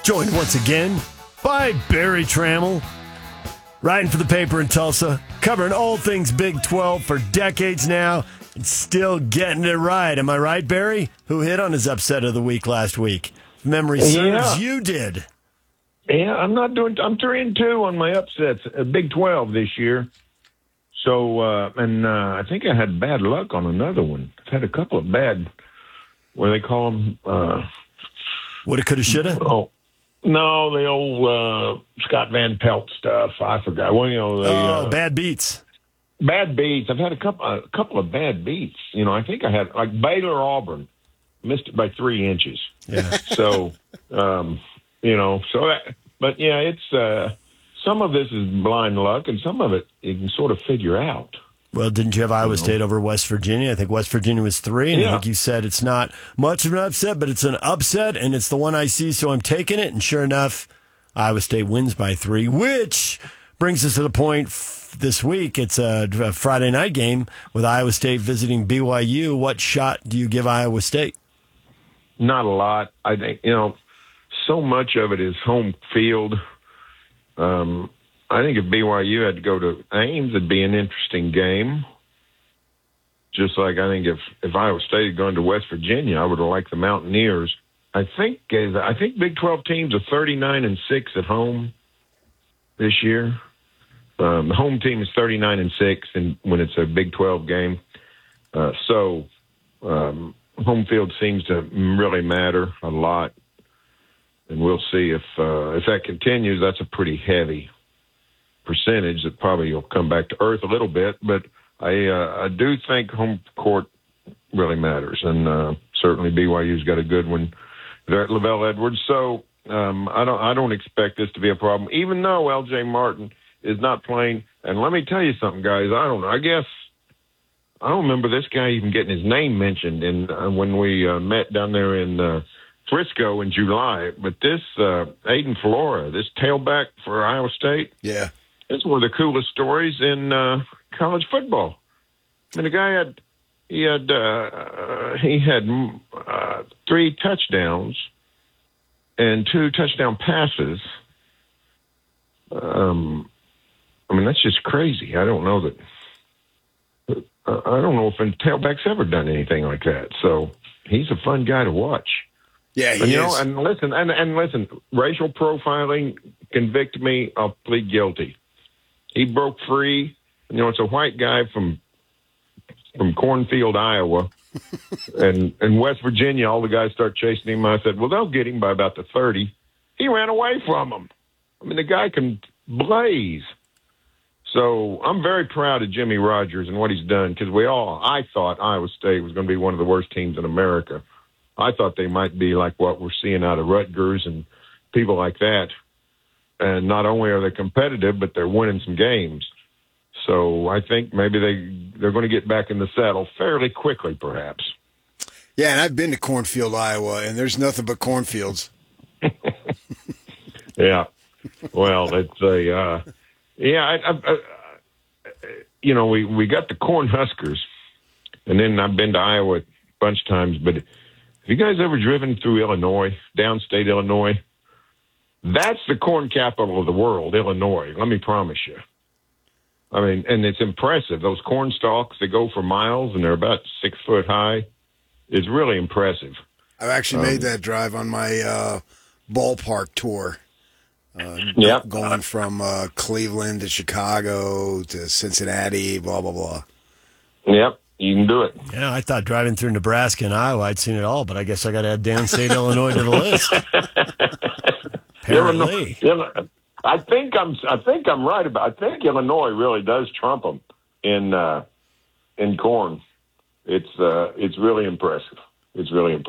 Joined once again by Barry Trammell, writing for the paper in Tulsa, covering all things Big 12 for decades now, and still getting it right. Am I right, Barry? Who hit on his upset of the week last week? If memory serves, you did. Yeah, I'm 3-2 on my upsets, Big 12 this year. So, I think I had bad luck on another one. I've had a couple of bad, what do they call them? Woulda, coulda, shoulda? Oh, no, the old Scott Van Pelt stuff. I forgot. Well, bad beats. Bad beats. I've had a couple of bad beats. I think I had, like Baylor Auburn, missed it by 3 inches. Yeah. So, it's some of this is blind luck, and some of it you can sort of figure out. Well, didn't you have Iowa State over West Virginia? I think West Virginia was 3, and I think you said it's not much of an upset, but it's an upset, and it's the one I see, so I'm taking it. And sure enough, Iowa State wins by 3, which brings us to the point this week. It's a Friday night game with Iowa State visiting BYU. What shot do you give Iowa State? Not a lot. I think, so much of it is home field. I think if BYU had to go to Ames, it'd be an interesting game. Just like I think if Iowa State had gone to West Virginia, I would have liked the Mountaineers. I think Big 12 teams are 39-6 at home this year. The home team is 39-6, and when it's a Big 12 game, home field seems to really matter a lot. And we'll see if that continues. That's a pretty heavy percentage that probably will come back to earth a little bit. But I do think home court really matters, and certainly BYU's got a good one there at LaVell Edwards. So I don't expect this to be a problem, even though L.J. Martin is not playing. And let me tell you something, guys. I don't know. I guess I don't remember this guy even getting his name mentioned when we met down there in Frisco in July, but this Aiden Flora, this tailback for Iowa State, it's one of the coolest stories in college football. I mean, the guy had 3 touchdowns and 2 touchdown passes. That's just crazy. I don't know that. I don't know if a tailback's ever done anything like that. So he's a fun guy to watch. Yeah, he is. And listen, racial profiling, convict me, I'll plead guilty. He broke free. It's a white guy from Cornfield, Iowa, and in West Virginia, all the guys start chasing him. I said, well, they'll get him by about the 30. He ran away from them. I mean, the guy can blaze. So I'm very proud of Jimmy Rogers and what he's done, because I thought Iowa State was going to be one of the worst teams in America. I thought they might be like what we're seeing out of Rutgers and people like that. And not only are they competitive, but they're winning some games. So I think maybe they're going to get back in the saddle fairly quickly, perhaps. Yeah, and I've been to Cornfield, Iowa, and there's nothing but cornfields. Yeah. Well, it's we got the Cornhuskers, and then I've been to Iowa a bunch of times, but have you guys ever driven through Illinois, downstate Illinois? That's the corn capital of the world, Illinois. Let me promise you. I mean, and it's impressive. Those corn stalks, they go for miles, and they're about 6 foot high. It's really impressive. I've actually made that drive on my ballpark tour. Going from Cleveland to Chicago to Cincinnati, blah, blah, blah. Yep. You can do it. Yeah, I thought driving through Nebraska and Iowa, I'd seen it all, but I guess I got to add downstate Illinois to the list. Apparently, I think I'm right about. I think Illinois really does trump them in corn. It's really impressive. It's really impressive.